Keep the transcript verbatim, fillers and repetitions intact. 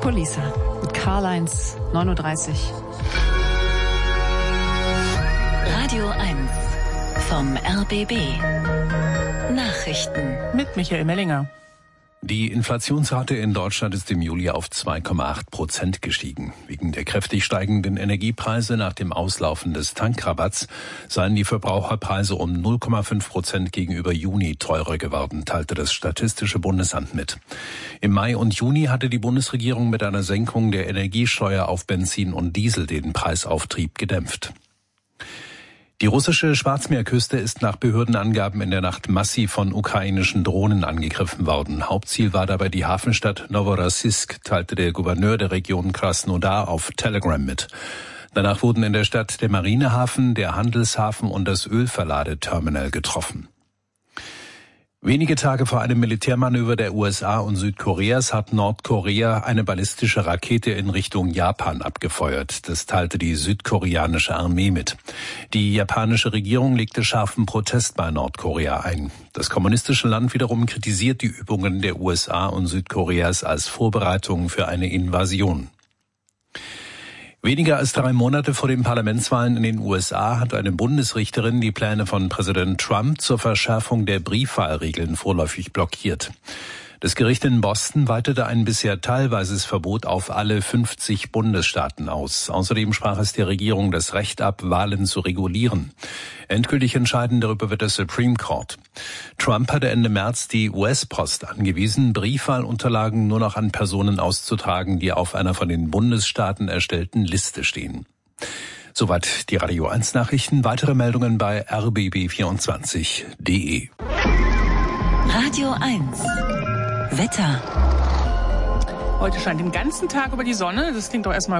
Kulisse mit Karl-Heinz, neun Uhr dreißig. Radio eins vom R B B. Nachrichten mit Michael Mellinger. Die Inflationsrate in Deutschland ist im Juli auf zwei Komma acht Prozent gestiegen. Wegen der kräftig steigenden Energiepreise nach dem Auslaufen des Tankrabatts seien die Verbraucherpreise um null Komma fünf Prozent gegenüber Juni teurer geworden, teilte das Statistische Bundesamt mit. Im Mai und Juni hatte die Bundesregierung mit einer Senkung der Energiesteuer auf Benzin und Diesel den Preisauftrieb gedämpft. Die russische Schwarzmeerküste ist nach Behördenangaben in der Nacht massiv von ukrainischen Drohnen angegriffen worden. Hauptziel war dabei die Hafenstadt Novorossiysk, teilte der Gouverneur der Region Krasnodar auf Telegram mit. Danach wurden in der Stadt der Marinehafen, der Handelshafen und das Ölverladeterminal getroffen. Wenige Tage vor einem Militärmanöver der U S A und Südkoreas hat Nordkorea eine ballistische Rakete in Richtung Japan abgefeuert. Das teilte die südkoreanische Armee mit. Die japanische Regierung legte scharfen Protest bei Nordkorea ein. Das kommunistische Land wiederum kritisiert die Übungen der U S A und Südkoreas als Vorbereitung für eine Invasion. Weniger als drei Monate vor den Parlamentswahlen in den U S A hat eine Bundesrichterin die Pläne von Präsident Trump zur Verschärfung der Briefwahlregeln vorläufig blockiert. Das Gericht in Boston weitete ein bisher teilweises Verbot auf alle fünfzig Bundesstaaten aus. Außerdem sprach es der Regierung das Recht ab, Wahlen zu regulieren. Endgültig entscheiden darüber wird der Supreme Court. Trump hatte Ende März die U S-Post angewiesen, Briefwahlunterlagen nur noch an Personen auszutragen, die auf einer von den Bundesstaaten erstellten Liste stehen. Soweit die Radio eins Nachrichten. Weitere Meldungen bei r b b vierundzwanzig punkt d e. Radio eins Wetter. Heute scheint den ganzen Tag über die Sonne. Das klingt doch erstmal